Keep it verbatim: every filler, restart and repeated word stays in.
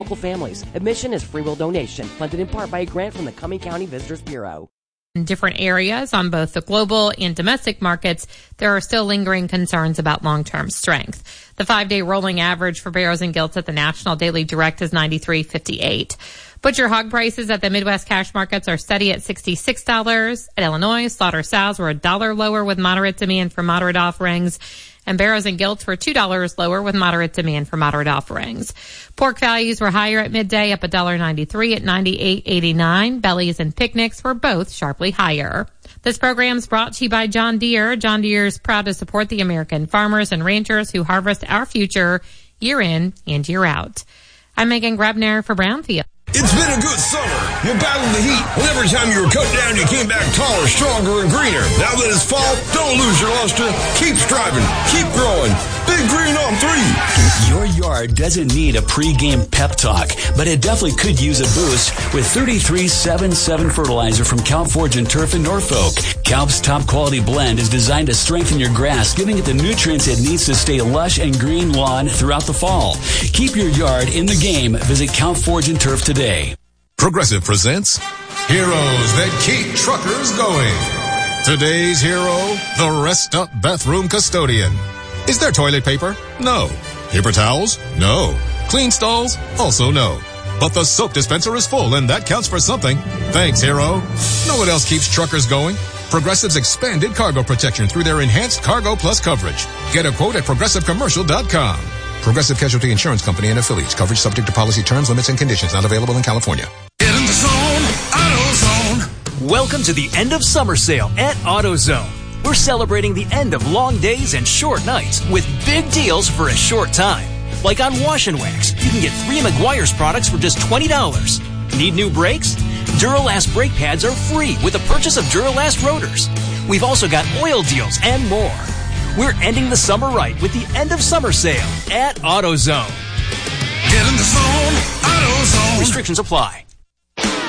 local families. Admission is free will donation, funded in part by a grant from the Cumming County Visitors Bureau. In different areas on both the global and domestic markets, there are still lingering concerns about long-term strength. The five-day rolling average for barrows and gilts at the National Daily Direct is ninety-three fifty-eight. Butcher hog prices at the Midwest cash markets are steady at sixty-six dollars. At Illinois, slaughter sows were a dollar lower with moderate demand for moderate offerings. And barrows and gilts were two dollars lower with moderate demand for moderate offerings. Pork values were higher at midday, up one dollar ninety-three at ninety-eight eighty-nine. Bellies and picnics were both sharply higher. This program is brought to you by John Deere. John Deere is proud to support the American farmers and ranchers who harvest our future year in and year out. I'm Megan Grebner for Brownfield. It's been a good summer. You battled the heat, and every time you were cut down, you came back taller, stronger, and greener. Now that it's fall, don't lose your luster. Keep striving. Keep growing. Big green on three. Your yard doesn't need a pregame pep talk, but it definitely could use a boost with thirty-three seventy-seven fertilizer from Calp Forge and Turf in Norfolk. Calp's top quality blend is designed to strengthen your grass, giving it the nutrients it needs to stay lush and green lawn throughout the fall. Keep your yard in the game. Visit Calp Forge and Turf today. Progressive presents Heroes That Keep Truckers Going. Today's hero, the Rest Up Bathroom Custodian. Is there toilet paper? No. Paper towels? No. Clean stalls? Also no. But the soap dispenser is full, and that counts for something. Thanks, hero. Know what else keeps truckers going? Progressive's expanded cargo protection through their enhanced Cargo Plus coverage. Get a quote at progressive commercial dot com. Progressive Casualty Insurance Company and affiliates. Coverage subject to policy terms, limits, and conditions. Not available in California. Get in the zone, AutoZone. Welcome to the end of summer sale at AutoZone. We're celebrating the end of long days and short nights with big deals for a short time. Like on Wash and Wax, you can get three Meguiar's products for just twenty dollars. Need new brakes? Duralast brake pads are free with the purchase of Duralast rotors. We've also got oil deals and more. We're ending the summer right with the end of summer sale at AutoZone. Get in the zone, AutoZone. Restrictions apply.